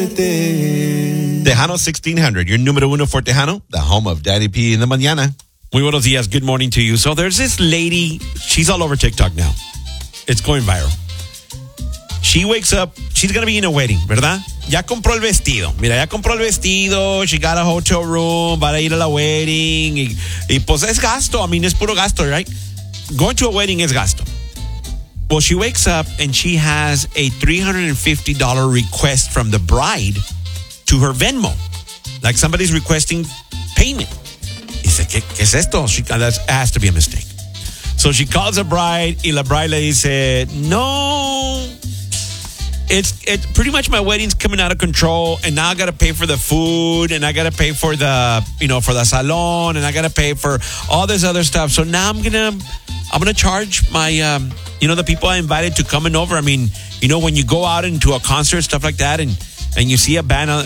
verte. Tejano 1600, your número uno for Tejano, the home of Daddy P in the mañana. Muy buenos días. Good morning to you. So there's this lady. She's all over TikTok now. It's going viral. She wakes up. She's going to be in a wedding, ¿verdad? Ya compró el vestido. Mira, ya compró el vestido. She got a hotel room. Va a ir a la wedding. Y pues es gasto. I mean, es puro gasto, right? Going to a wedding is gasto. Well, she wakes up and she has a $350 request from the bride to her Venmo. Like somebody's requesting payment. Dice, ¿qué es esto? That has to be a mistake. So she calls the bride y la bride le dice, no, it's pretty much my wedding's coming out of control and now I got to pay for the food and I got to pay for the, for the salon and I got to pay for all this other stuff. So now I'm going to charge my, the people I invited to coming over. I mean, when you go out into a concert, stuff like that, and you see a band